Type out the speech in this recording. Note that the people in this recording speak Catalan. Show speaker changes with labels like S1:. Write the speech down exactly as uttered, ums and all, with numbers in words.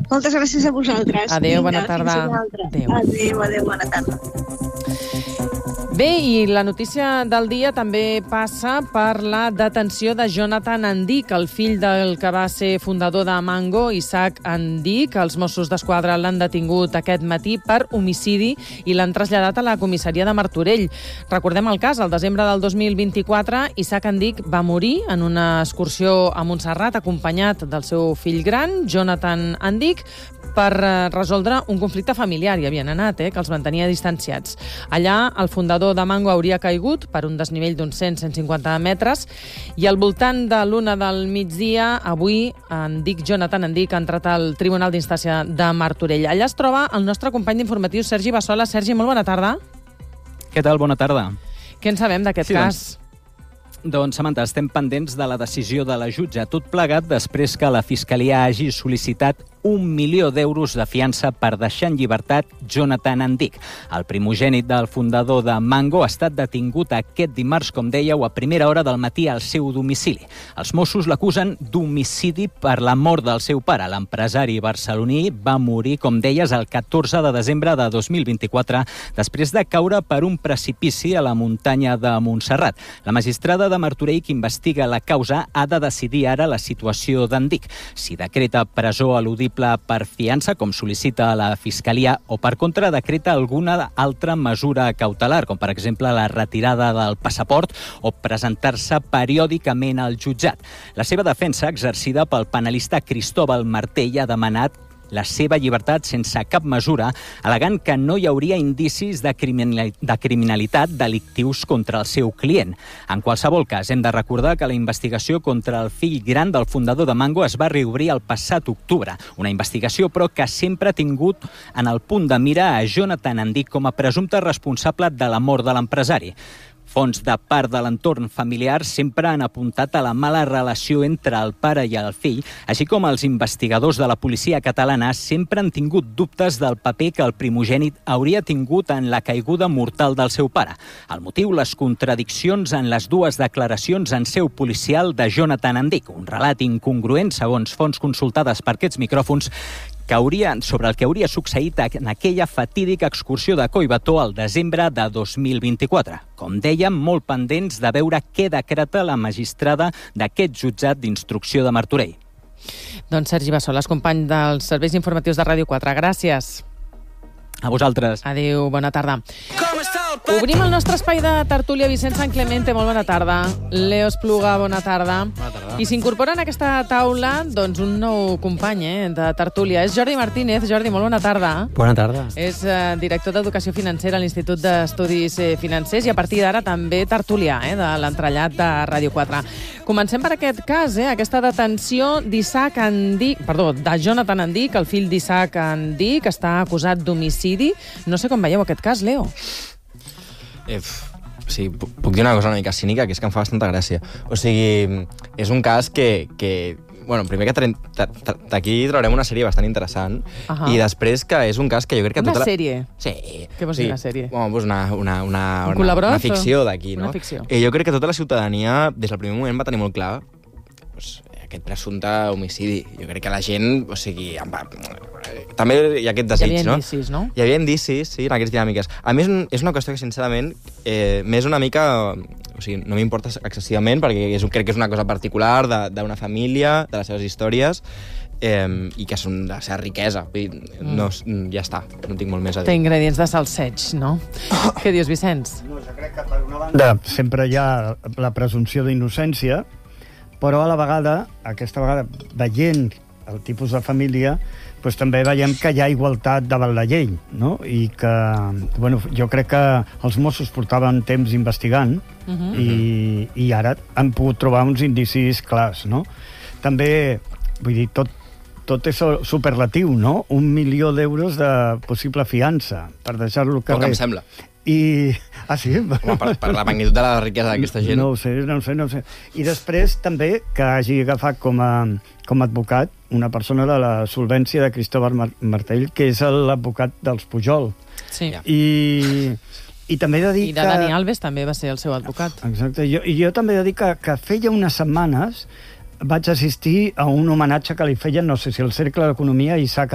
S1: Moltes gràcies a vosaltres.
S2: Adéu, bona
S1: Vinga,
S2: tarda.
S1: fins una altra.
S2: Adéu.
S1: Adéu, adéu, bona tarda.
S2: Bé, i la notícia del dia també passa per la detenció de Jonathan Andic, el fill del que va ser fundador de Mango, Isaac Andic. Els Mossos d'Esquadra l'han detingut aquest matí per homicidi i l'han traslladat a la comissaria de Martorell. Recordem el cas, al desembre del dos mil vint-i-quatre, Isaac Andic va morir en una excursió a Montserrat acompanyat del seu fill gran, Jonathan Andic, per resoldre un conflicte familiar. Hi havien anat, eh, que els mantenia distanciats. Allà, el fundador de Mango hauria caigut per un desnivell d'uns cent a cent cinquanta metres i al voltant de l'una del migdia, avui, Andic, Jonathan Andic, ha entrat al Tribunal d'Instància de Martorell. Allà es troba el nostre company d'informatius, Sergi Bassola. Sergi, molt bona tarda.
S3: Què tal? Bona tarda.
S2: Què en sabem d'aquest
S3: Sí,
S2: cas?
S3: Doncs, doncs, Samantha, estem pendents de la decisió de la jutge. Tot plegat després que la Fiscalia hagi sol·licitat un milió d'euros de fiança per deixar en llibertat Jonathan Andic. El primogènit del fundador de Mango ha estat detingut aquest dimarts, com dèieu, a primera hora del matí al seu domicili. Els Mossos l'acusen d'homicidi per la mort del seu pare. L'empresari barceloní va morir, com deies, el catorze de desembre de dos mil vint-i-quatre, després de caure per un precipici a la muntanya de Montserrat. La magistrada de Martorell, que investiga la causa, ha de decidir ara la situació d'Andic. Si decreta presó eludible per fiança, com sol·licita la Fiscalia, o per contra decreta alguna altra mesura cautelar, com per exemple la retirada del passaport o presentar-se periòdicament al jutjat. La seva defensa, exercida pel penalista Cristóbal Martell, ha demanat la seva llibertat sense cap mesura, al·legant que no hi hauria indicis de criminalitat delictius contra el seu client. En qualsevol cas, hem de recordar que la investigació contra el fill gran del fundador de Mango es va reobrir el passat octubre. Una investigació, però, que sempre ha tingut en el punt de mira a Jonathan Andic com a presumpte responsable de la mort de l'empresari. Fonts de part de l'entorn familiar sempre han apuntat a la mala relació entre el pare i el fill, així com els investigadors de la policia catalana sempre han tingut dubtes del paper que el primogènit hauria tingut en la caiguda mortal del seu pare. El motiu, les contradiccions en les dues declaracions en seu policial de Jonathan Andic, un relat incongruent, segons fonts consultades per aquests micròfons, que hauria, sobre el que hauria succeït en aquella fatídica excursió de Collbató al desembre de dos mil vint-i-quatre. Com dèiem, molt pendents de veure què decreta la magistrada d'aquest jutjat d'instrucció de Martorell.
S2: Doncs Sergi Bassoles, company dels serveis informatius de Ràdio quatre. Gràcies.
S3: A vosaltres.
S2: Adéu, bona tarda. Obrim el nostre espai de tertúlia. Vicent Sant Clemente, molt bona tarda. Leo Espluga, bona tarda.
S4: Bona tarda.
S2: I s'incorpora en aquesta taula doncs, un nou company eh, de tertúlia. És Jordi Martínez. Jordi, molt bona tarda.
S4: Bona tarda.
S2: És eh, director d'Educació Financera a l'Institut d'Estudis eh, Financers i a partir d'ara també tertulià eh, de l'entrellat de Ràdio quatre. Comencem per aquest cas, eh, aquesta detenció d'Isaac Andic, perdó, de Jonathan Andic, el fill d'Isaac Andic, està acusat d'homicidi. No sé com veieu aquest cas, Leo.
S5: Eh, sí, puc dir una cosa una mica cínica, que és que em fa bastanta gràcia. O sigui, és un cas que... que bueno, primer que d'aquí traurem una sèrie bastant interessant, uh-huh. I després que és un cas que jo crec que...
S2: Una
S5: tota la...
S2: sèrie?
S5: Sí.
S2: Què vols dir, una sèrie?
S5: Bueno, doncs una, una, una,
S2: un
S5: una, una ficció d'aquí, no?
S2: Una ficció.
S5: I jo crec que tota la ciutadania, des del primer moment, va tenir molt clar doncs, aquest presumpte homicidi. Jo crec que la gent, o sigui... També hi ha aquest desig, no?
S2: Hi havia indicis, no?
S5: Hi havia indicis, sí, en aquestes dinàmiques. A més, és una qüestió que, sincerament, eh, m'és una mica... O sigui, no m'importa excessivament, perquè és, crec que és una cosa particular d'una família, de les seves històries, eh, i que són de la seva riquesa. Vull dir, no, ja està, no tinc molt més a dir.
S2: Té ingredients de salseig, no? Què dius, Vicenç?
S6: No, jo crec que per una banda sempre hi ha la presumpció d'innocència, però a la vegada, aquesta vegada, veient el tipus de família, doncs també veiem que hi ha igualtat davant la llei, no? I que, bueno, jo crec que els Mossos portaven temps investigant uh-huh. i, i ara han pogut trobar uns indicis clars, no? També, vull dir, tot, tot és superlatiu, no? Un milió d'euros de possible fiança per deixar-lo al carrer.
S5: Poc em sembla.
S6: I... Ah, sí?
S5: Home, per, per la magnitud de la riquesa d'aquesta gent.
S6: No ho sé, no ho sé, no ho sé. I després també que hagi agafat com a, com a advocat una persona de la solvència de Cristóbal Martell, que és l'advocat dels Pujol.
S2: Sí.
S6: I, i també he de dir
S2: I de
S6: que...
S2: Dani Alves també va ser el seu advocat.
S6: Exacte. Jo, I jo també he de dir que, que feia unes setmanes vaig assistir a un homenatge que li feien, no sé si el Cercle d'Economia, Isaac